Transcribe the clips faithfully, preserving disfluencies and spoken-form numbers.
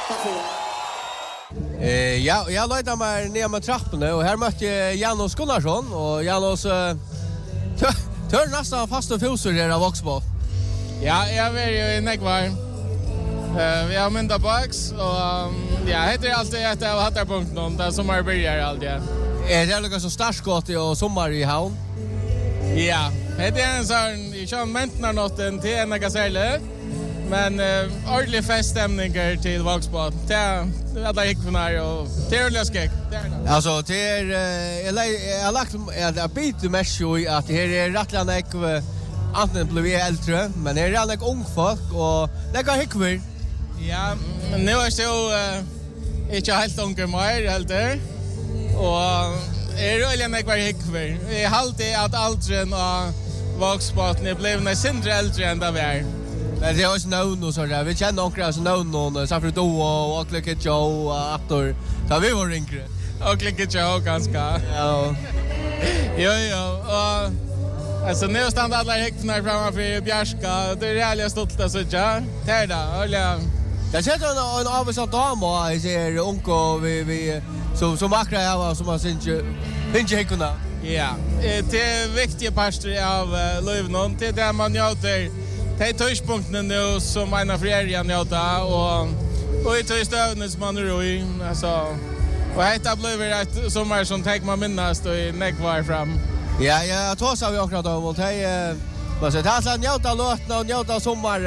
Eh, ja, jag leder mig ner med trappene, och här mötte jag Janos Gunnarsson, och Janos uh, tör nästan fast och foser här av Våxbo. Ja, jag är ju i Nekvar. Uh, vi har mynda box, och um, ja, heter alltid att jag hattar punkten, där sommar börjar alltid. Är det något så startskott och sommar i havn? Ja, det är en sån, jag kör mentnar något till en något särskilt. Men uh, ordentlig feststämningar till Våxbo. Det är alla gick från här, och det är löskig. Alltså, det är, uh, jag har lagt ett bit mest i att det här är rättliga ekv, antingen blir vi äldre, men det är redan ek ung folk, och det kan hickver. Ja, men nu är så uh, inte helt unga mer, helt det. Och är rullen ek var hickver. Vi har alltid att aldren och Våxbo blev när sindre äldre än där vi är. Men det är också någon och sådär. Vi känner också som någon, någon, Safri Doa och Oklike Joe och Aktor. Så vi var yngre. Oklike Joe ganska. Ja. Jo, jo. Och, alltså, nu stannar alla häkterna framför Bjärska. Det är realligt stolt att sitta. Det är det. Jag ser en, en avvisad dam och jag ser unga vi, vi, som, som akra jag som har finns häkterna. Ja, det är viktiga parter av uh, livet. Det är där man gör det är touchpunkten nu som en av ferien njöta, och och i touchstövnen som man är i, alltså, och det blir ett sommar som tänker man minnas då i Nekvar fram. Ja, jag tror så vi akkurat om, och det är man säger att han njöta låtna och njöta sommar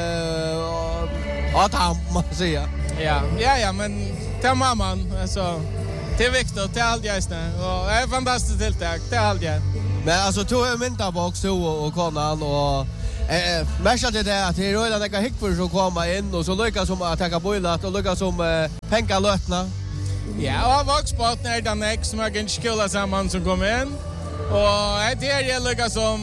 och att han man säger. Ja, ja, ja, men det är man, alltså, det är viktigt, det är allt jag och det är fantastiskt tilltag, det är allt jag. Men alltså, tog jag mynta på också och konan, och Eh, märkte det där att det är redan några hickför som kommer in, och så lyckas som att ta boilat och lyckas som eh, penka lötna. Ja, och Våxbo är den ex som har inte skola samman som kommer in. Och det är det lyckas som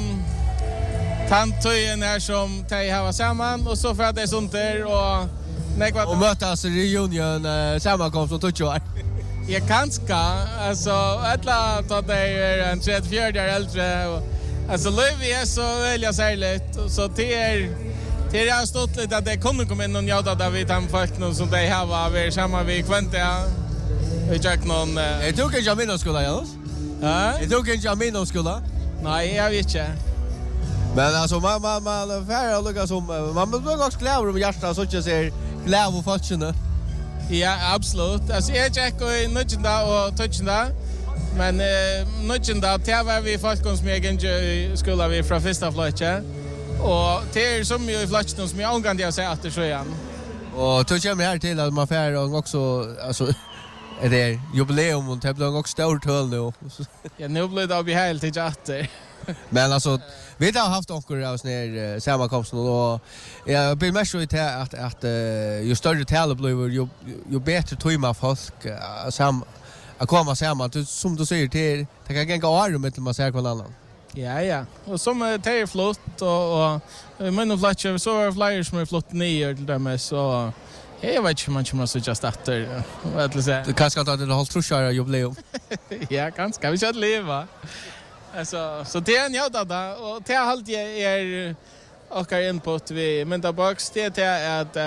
tantöjen här som de har samman, och så för att det är sånt där och nekvat. Och mötas i reunion eh, sammankomst som tog år. Ja, ganska. Alltså, alla tar det är en trettiofyra år äldre. Och, alltså, Lövi är så välja särskilt. Så det är, det är stått lite att det kommer komma in någon jauta där vi tar folk någon som de har. Vi är samma vid Kväntia. Vi tjock någon... Uh... Jag tog inte av minnoskola, Janus. Ja? Jag tog inte av minnoskola. Nej, jag vet inte. Men alltså, man, man, man färre och lyckas som... Man blir också glädjer om hjärtat så inte ser glädjer på folkene. Ja, absolut. Alltså, jag tjeckar i nödjenda och touchenda. Men eh, nödjenda, det var vi folk som jag inte i skolan vi från första flötje. Och det är som ju i flötjen som jag omgående jag säger att det så igen. Och då kommer här till att man färre och också... Alltså, är det jubileum och det blir också stort höll nu. Ja, nu blir det att bli helt till jatter. Men alltså, vi har haft onkur av sån här sammankomsten, och jag blir mest så i det att, att uh, ju större talet blir, ju, ju bättre tog folk uh, sam, att komma samman. Som du säger, det, det kan gänga åren med till man ser någon annan. Ja, ja. Och som uh, det är flott, och, och men flott, så var det flera som är flott nio till dem, så jag vet inte hur man kommer så just efter. Du kanske att det hållt trusjara jubileum. Ja, kanske. Vi ska leva. Alltså, så det är en jauta då, och det är alltid er och är input vi mynta box, det är att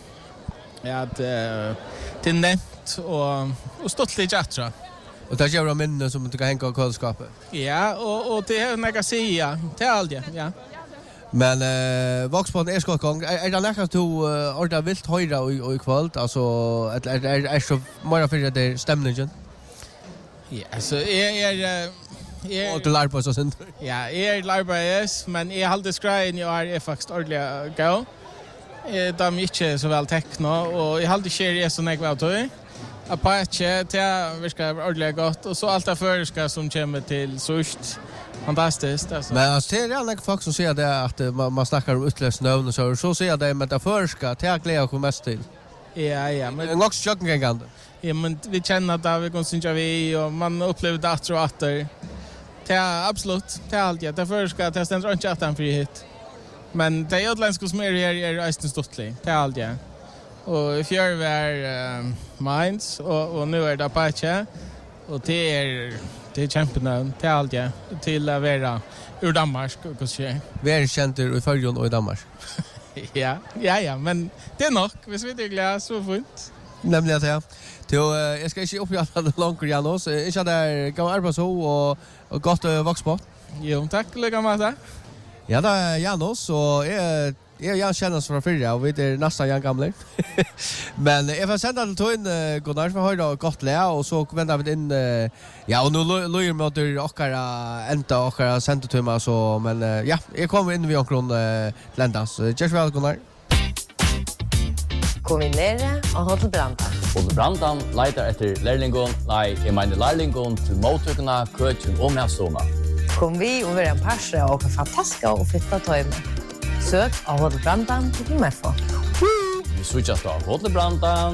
äh, att äh, till nett och och stått lite jättra. Och det gör minnen som du kan hänga i kölskapet. Ja, och och det är några säga, det är alltid, ja. Men eh Våxbo är skotgång. Är det nästan to orda vilt höra och i kväll, alltså är är är så mer för det stämningen. Ja, så är är Er, og til arbeid så sent. Ja, jeg er arbeid, men jeg halte skreien jeg er, er faktisk ordentlig gå. De er ikke så vel tekno, og jeg halte ikke er så nekve av tog. Apache, det virker ordentlig godt, og så alt det føreska som kommer til sørst. Fantastiskt alltså. Men alltså det är alla folk som säger det att man, man snackar om utlöst növn och så, så säger det med det förska, det är glädje att mest till. Ja, ja. Men det är också chocken gängande. Ja, men vi känner att vi kan synja vi, och man upplever det att och åter. Det är absolut, det är allt. Det förska, det ständer inte att han frihet. Men det är utländska som är här är resten stortlig. Det är allt, ja. Och i fjör vi är uh, Mainz, och, och nu är det Apache. Och det är... Det är kämpenavn, det är allt, ja. Till att vara ur Danmark, kanske. Vi är kända i Följon och i Danmark. ja, ja, ja, men det är nog. Hvis vi är glada, så fint. Nämligen det. Till jag ska inte uppgöra det långt Janos. Inte där gamla arbetsho och och gott vaxpå. Jo, tack lika mycket. Ja, det är Janos och jag jag jag känner från förra och vi är nästan jag gamla. Men jag får sända till tog in Gunnar för höra gott lä och så väntar vi in ja och nu lojer mot och ända och sända till mig så men ja, jag kommer in vid omkring ländas. Just väl Gunnar. Kom in nere och Hotel Brandan. Hotel Brandan leiter etter lærlingon, nei, jeg mener lærlingon til mottøkene, køtjen og medstående. Kom vi och vi är en parse och fantastiska och fitta tajme. Sök av Hotel Brandan till Mefo. Vi switchas da Hotel Brandan.